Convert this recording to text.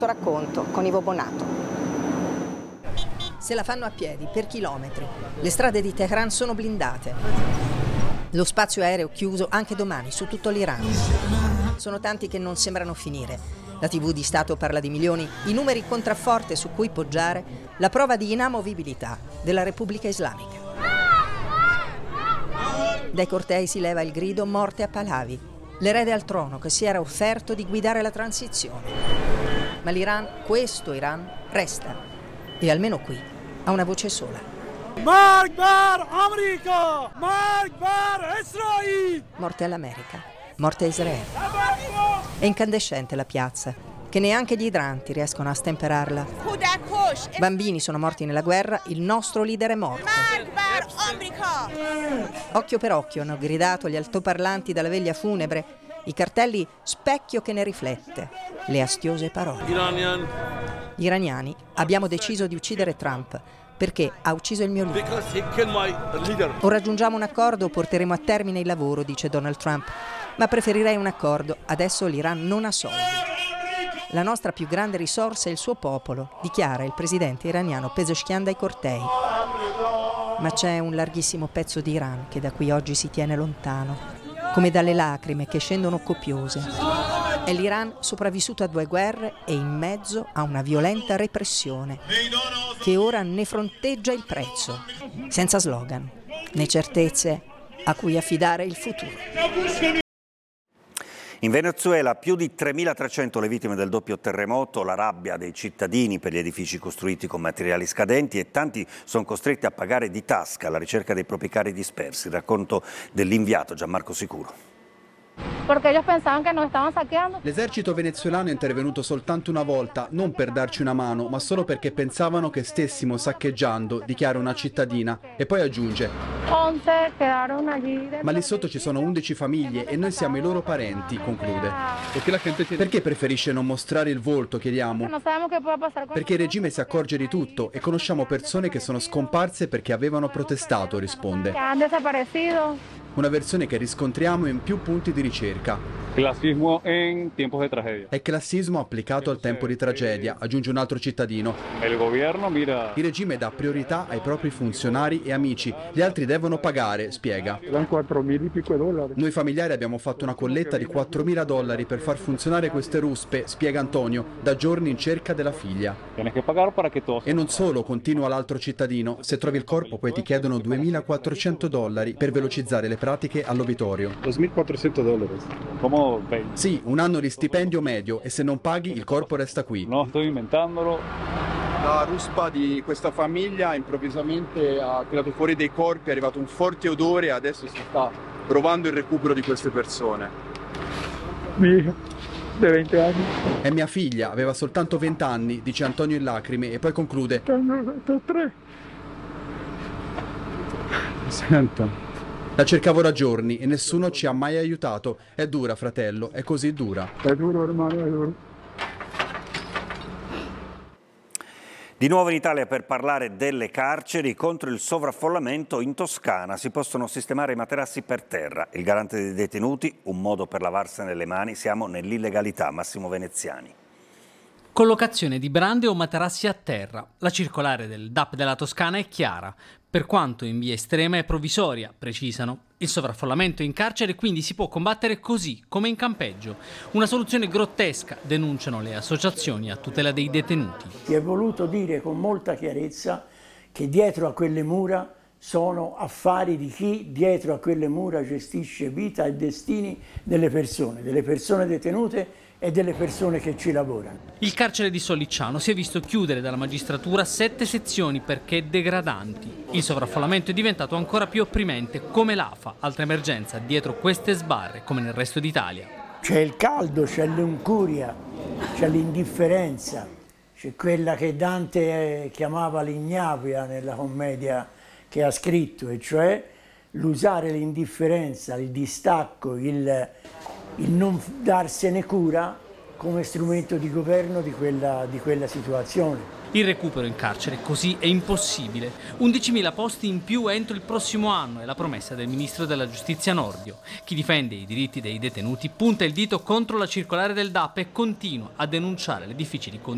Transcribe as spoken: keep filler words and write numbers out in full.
Racconto con Ivo Bonato. Se la fanno a piedi per chilometri. Le strade di Teheran sono blindate. Lo spazio aereo chiuso anche domani su tutto l'Iran. Sono tanti che non sembrano finire. La tivù di Stato parla di milioni, i numeri contrafforte su cui poggiare la prova di inamovibilità della Repubblica Islamica. Dai cortei si leva il grido morte a Pahlavi, l'erede al trono che si era offerto di guidare la transizione. Ma l'Iran, questo Iran, resta. E almeno qui ha una voce sola. Marg bar America! Marg bar Israele! Morte all'America, morte a Israele. È incandescente la piazza, che neanche gli idranti riescono a stemperarla. Bambini sono morti nella guerra, il nostro leader è morto. Occhio per occhio hanno gridato gli altoparlanti dalla veglia funebre, i cartelli specchio che ne riflette, le astiose parole. Gli iraniani abbiamo deciso di uccidere Trump perché ha ucciso il mio leader. O raggiungiamo un accordo o porteremo a termine il lavoro, dice Donald Trump, ma preferirei un accordo, adesso l'Iran non ha soldi. La nostra più grande risorsa è il suo popolo, dichiara il presidente iraniano Pezeshkian dai cortei. Ma c'è un larghissimo pezzo di Iran che da qui oggi si tiene lontano, come dalle lacrime che scendono copiose. È l'Iran sopravvissuto a due guerre e in mezzo a una violenta repressione che ora ne fronteggia il prezzo, senza slogan né certezze a cui affidare il futuro. In Venezuela più di tremilatrecento le vittime del doppio terremoto, la rabbia dei cittadini per gli edifici costruiti con materiali scadenti e tanti sono costretti a pagare di tasca alla ricerca dei propri cari dispersi. Il racconto dell'inviato Gianmarco Sicuro. L'esercito venezuelano è intervenuto soltanto una volta, non per darci una mano, ma solo perché pensavano che stessimo saccheggiando, dichiara una cittadina, e poi aggiunge: ma lì sotto ci sono undici famiglie e noi siamo i loro parenti, conclude. Perché preferisce non mostrare il volto, chiediamo? Perché il regime si accorge di tutto e conosciamo persone che sono scomparse perché avevano protestato, risponde. Una versione che riscontriamo in più punti di ricerca. Classismo in tiempos de tragedia. È classismo applicato al tempo di tragedia, aggiunge un altro cittadino. Il governo mira. Il regime dà priorità ai propri funzionari e amici, gli altri devono pagare, spiega. Noi familiari abbiamo fatto una colletta di quattromila dollari per far funzionare queste ruspe, spiega Antonio, da giorni in cerca della figlia. E non solo, continua l'altro cittadino, se trovi il corpo poi ti chiedono duemilaquattrocento dollari per velocizzare le pratiche all'obitorio. duemilaquattrocento dollari. Come? Sì, un anno di stipendio medio e se non paghi il corpo resta qui. No, sto inventandolo. La ruspa di questa famiglia improvvisamente ha tirato fuori dei corpi, è arrivato un forte odore e adesso si sta provando il recupero di queste persone. Mia, di venti anni. È mia figlia, aveva soltanto venti anni, dice Antonio in lacrime e poi conclude. tre. Senta. La cercavo da giorni e nessuno ci ha mai aiutato. È dura, fratello, è così dura. È duro, ormai è duro. Di nuovo in Italia per parlare delle carceri. Contro il sovraffollamento in Toscana si possono sistemare i materassi per terra. Il garante dei detenuti, un modo per lavarsene le mani. Siamo nell'illegalità. Massimo Veneziani. Collocazione di brande o materassi a terra. La circolare del D A P della Toscana è chiara, per quanto in via estrema è provvisoria, precisano. Il sovraffollamento in carcere quindi si può combattere così, come in campeggio. Una soluzione grottesca, denunciano le associazioni a tutela dei detenuti. Si è voluto dire con molta chiarezza che dietro a quelle mura sono affari di chi dietro a quelle mura gestisce vita e destini delle persone, delle persone detenute e delle persone che ci lavorano. Il carcere di Sollicciano si è visto chiudere dalla magistratura sette sezioni perché degradanti. Il sovraffollamento è diventato ancora più opprimente, come l'A F A, altra emergenza dietro queste sbarre, come nel resto d'Italia. C'è il caldo, c'è l'incuria, c'è l'indifferenza, c'è quella che Dante chiamava l'ignavia nella commedia che ha scritto, e cioè l'usare l'indifferenza, il distacco, il, il non darsene cura come strumento di governo di quella, di quella situazione. Il recupero in carcere così è impossibile. undicimila posti in più entro il prossimo anno è la promessa del ministro della giustizia Nordio. Chi difende i diritti dei detenuti punta il dito contro la circolare del D A P e continua a denunciare le difficili condizioni